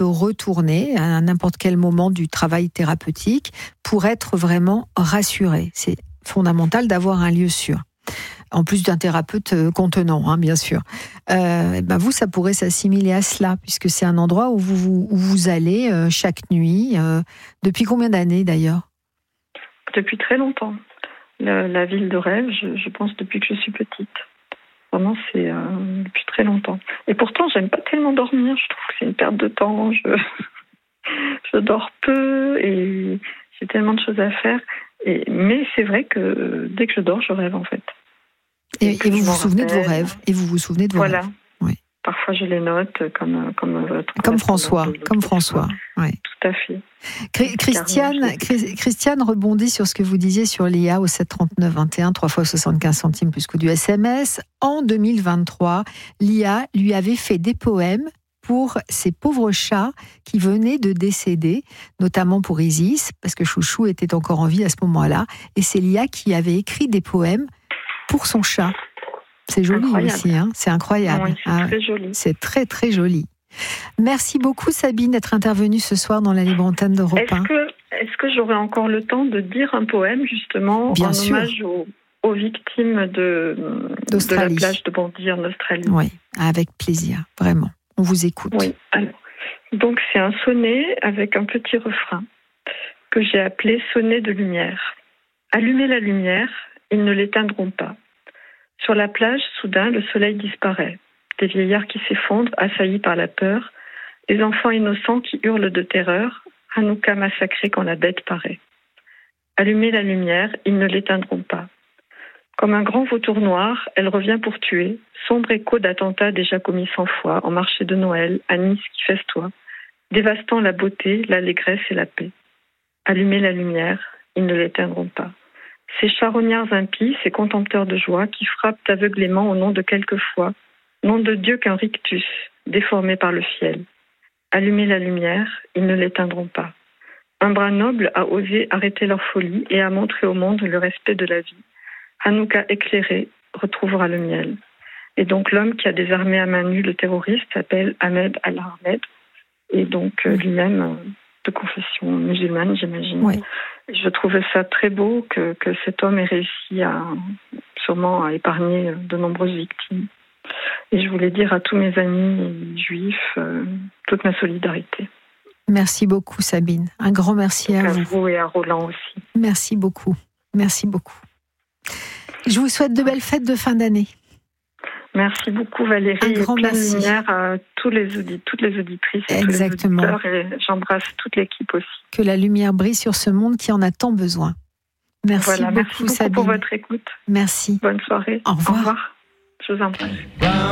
retourner à n'importe quel moment du travail thérapeutique pour être vraiment rassuré. C'est fondamental d'avoir un lieu sûr. En plus d'un thérapeute contenant, bien sûr. Vous, ça pourrait s'assimiler à cela, puisque c'est un endroit où vous allez chaque nuit. Depuis combien d'années, d'ailleurs ? Depuis très longtemps. La ville de rêve, je pense depuis que je suis petite. Vraiment, c'est depuis très longtemps. Et pourtant, j'aime pas tellement dormir. Je trouve que c'est une perte de temps. Je dors peu et j'ai tellement de choses à faire. Mais c'est vrai que dès que je dors, je rêve en fait. Et vous vous souvenez de vos rêves. Et vous vous souvenez de vos rêves. Oui. Parfois, je les note comme François. Comme François. Oui. Tout à fait. Christiane rebondit sur ce que vous disiez sur l'IA au 739-21, 3 fois 75 centimes plus coût du SMS. En 2023, l'IA lui avait fait des poèmes pour ces pauvres chats qui venaient de décéder, notamment pour Isis, parce que Chouchou était encore en vie à ce moment-là. Et c'est l'IA qui avait écrit des poèmes pour son chat. C'est joli aussi, c'est incroyable. Oui, c'est très joli. C'est très très joli. Merci beaucoup Sabine d'être intervenue ce soir dans la Libre Antenne d'Europe 1. Est-ce que j'aurai encore le temps de dire un poème justement Bien en sûr. hommage aux victimes de la plage de Bandit en Australie? Oui, avec plaisir, vraiment. On vous écoute. Oui. Alors, donc c'est un sonnet avec un petit refrain que j'ai appelé sonnet de lumière. Allumez la lumière, ils ne l'éteindront pas. Sur la plage, soudain, le soleil disparaît. Des vieillards qui s'effondrent, assaillis par la peur. Des enfants innocents qui hurlent de terreur. Hanouka massacré quand la bête paraît. Allumez la lumière, ils ne l'éteindront pas. Comme un grand vautour noir, elle revient pour tuer. Sombre écho d'attentats déjà commis 100 fois, en marché de Noël, à Nice qui festoie, dévastant la beauté, l'allégresse et la paix. Allumez la lumière, ils ne l'éteindront pas. Ces charognards impies, ces contempteurs de joie qui frappent aveuglément au nom de quelquefois, nom de Dieu qu'un rictus, déformé par le fiel. Allumez la lumière, ils ne l'éteindront pas. Un bras noble a osé arrêter leur folie et a montré au monde le respect de la vie. Hanouka éclairé retrouvera le miel. Et donc l'homme qui a désarmé à main nue le terroriste s'appelle Ahmed Al-Ahmed, et donc lui-même de confession musulmane, j'imagine. Oui. Je trouvais ça très beau que cet homme ait réussi sûrement à épargner de nombreuses victimes. Et je voulais dire à tous mes amis juifs toute ma solidarité. Merci beaucoup Sabine. Un grand merci à vous. Et à Roland aussi. Merci beaucoup. Merci beaucoup. Je vous souhaite de belles fêtes de fin d'année. Merci beaucoup Valérie. Un grand merci. Et plein de lumière à toutes les auditrices et exactement. Tous les auditeurs, et j'embrasse toute l'équipe aussi. Que la lumière brille sur ce monde qui en a tant besoin. Merci beaucoup merci beaucoup Sabine. pour votre écoute. Merci. Bonne soirée. Au revoir. Au revoir. Je vous embrasse.